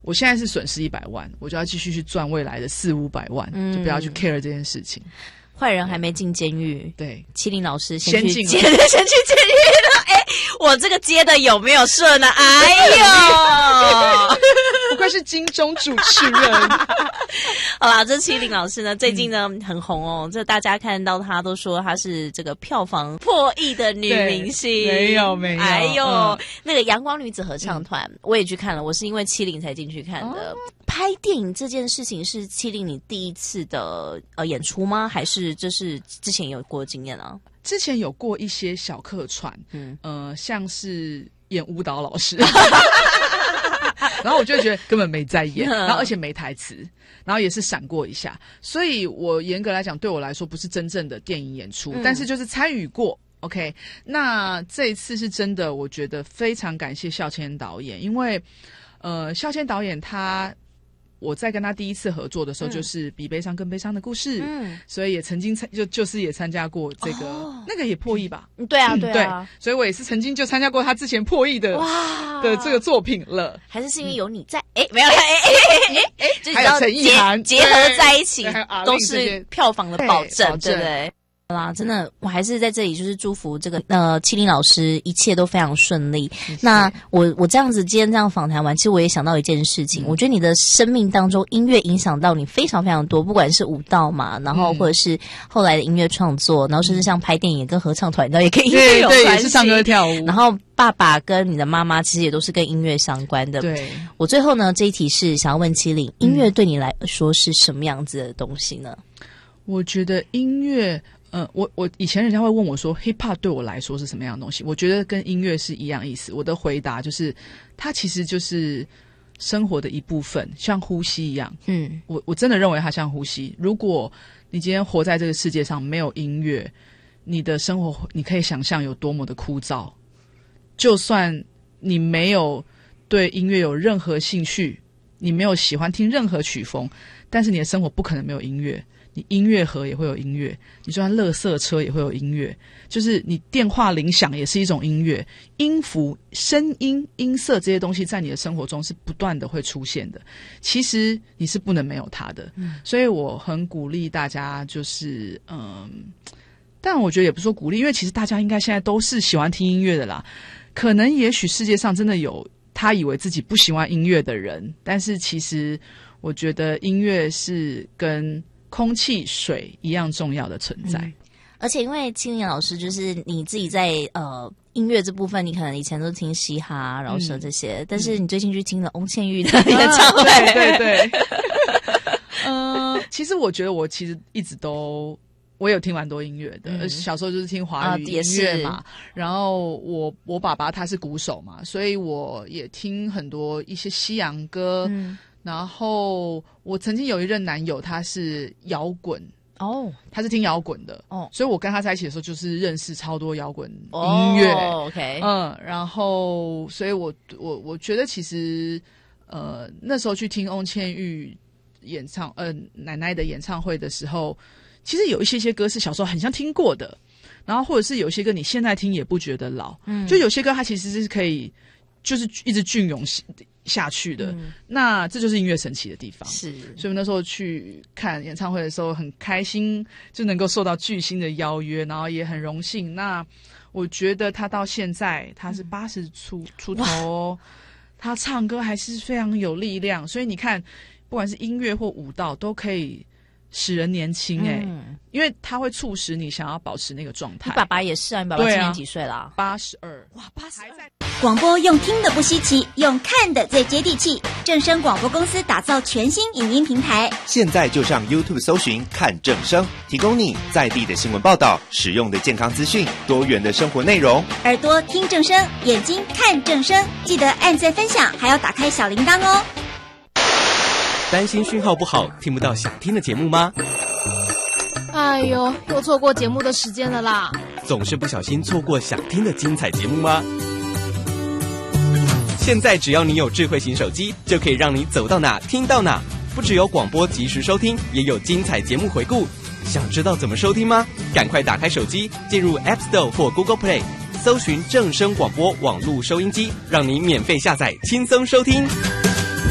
我现在是损失100万，我就要继续去赚未来的400-500万，就不要去 care 这件事情。 坏人还没进监狱， 对， 麒麟老师先进先去监狱了。我这个接的有没有顺啊？哎呦， 不愧是金钟主持人。 好啦，这麒麟老师呢，最近呢很红哦，这大家看到她都说她是这个票房破亿的女明星。 没有， 哎呦，那个阳光女子合唱团，我也去看了，我是因为麒麟才进去看的。拍电影这件事情是麒麟你第一次的演出吗？还是这是之前有过经验啊？ 之前有过一些小客串，像是演舞蹈老师，然后我就觉得根本没在演，然后而且没台词，然后也是闪过一下，所以我严格来讲，对我来说不是真正的电影演出，但是就是参与过。OK， 那这一次是真的，我觉得非常感谢孝谦导演，因为孝谦导演我在跟他第一次合作的时候，就是比悲伤更悲伤的故事，所以也曾经就是也参加过这个，那个也破亿吧？ 对啊， 对，所以我也是曾经就参加过他之前破亿的这个作品了。 还是因为有你在？没有， 还有陈意涵结合在一起，都是票房的保证，对不对？好啦，真的，我还是在这里就是祝福这个麒麟老师一切都非常顺利。谢谢。那我这样子今天这样访谈完，其实我也想到一件事情，我觉得你的生命当中音乐影响到你非常非常多，不管是舞蹈嘛，然后或者是后来的音乐创作，然后甚至像拍电影跟合唱团，然后也跟音乐有关系， 对，也是唱歌跳舞。 然后爸爸跟你的妈妈其实也都是跟音乐相关的。 对， 我最后呢这一题是想要问麒麟，音乐对你来说是什么样子的东西呢？ 我觉得音乐。我以前人家会问我说 hip hop 对我来说是什么样的东西，我觉得跟音乐是一样意思。我的回答就是它其实就是生活的一部分，像呼吸一样。我真的认为它像呼吸。如果你今天活在这个世界上没有音乐，你的生活你可以想象有多么的枯燥。就算你没有对音乐有任何兴趣，你没有喜欢听任何曲风，但是你的生活不可能没有音乐。你音乐盒也会有音乐，你就算垃圾车也会有音乐，就是你电话铃响也是一种音乐，音符、声音、音色这些东西在你的生活中是不断的会出现的，其实你是不能没有它的。所以我很鼓励大家，就是但我觉得也不是说鼓励，因为其实大家应该现在都是喜欢听音乐的啦。可能也许世界上真的有他以为自己不喜欢音乐的人，但是其实我觉得音乐是跟空气、水一样重要的存在。 而且因为麒麟老师就是你自己在音乐这部分，你可能以前都听嘻哈、饶舌这些，但是你最近去听了翁倩玉的演唱会， 对。其实我觉得我其实一直都。我有听蛮多音乐的，小时候就是听华语音乐嘛，然后我爸爸他是鼓手嘛，所以我也听很多一些西洋歌，然后我曾经有一任男友他是摇滚他是听摇滚的所以我跟他在一起的时候就是认识超多摇滚音乐 OK 然后所以我觉得其实那时候去听翁倩玉奶奶的演唱会的时候，其实有一些歌是小时候很像听过的，然后或者是有些歌你现在听也不觉得老，就有些歌它其实是可以就是一直隽永下去的，那这就是音乐神奇的地方。是，所以我那时候去看演唱会的时候很开心，就能够受到巨星的邀约，然后也很荣幸。那我觉得他到现在他是80出头他唱歌还是非常有力量，所以你看不管是音乐或舞蹈都可以使人年轻因为它会促使你想要保持那个状态。 你爸爸也是啊，你爸爸今年几岁啦 ？82。 哇，82！ 广播用听的不稀奇，用看的最接地气。正声广播公司打造全新影音平台， 现在就上 YouTube 搜寻看正声，提供你在地的新闻报道、实用的健康资讯、多元的生活内容。 耳朵听正声，眼睛看正声，记得按赞分享，还要打开小铃铛哦。 担心讯号不好，听不到想听的节目吗？ 哎呦，又错过节目的时间了啦！ 总是不小心错过想听的精彩节目吗？现在只要你有智慧型手机，就可以让你走到哪听到哪。不只有广播及时收听，也有精彩节目回顾。想知道怎么收听吗？赶快打开手机，进入 App Store 或 Google Play， 搜寻正声广播网络收音机，让你免费下载，轻松收听。